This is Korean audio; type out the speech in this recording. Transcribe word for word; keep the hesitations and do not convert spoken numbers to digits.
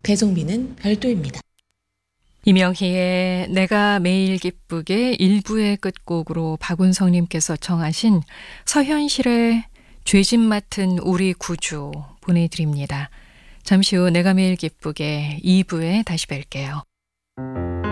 배송비는 별도입니다. 이명희의 내가 매일 기쁘게 일부의 끝곡으로 박운성님께서 청하신 서현실의 죄짓 맡은 우리 구주 보내드립니다. 잠시 후 내가 매일 기쁘게 이 부에 다시 뵐게요.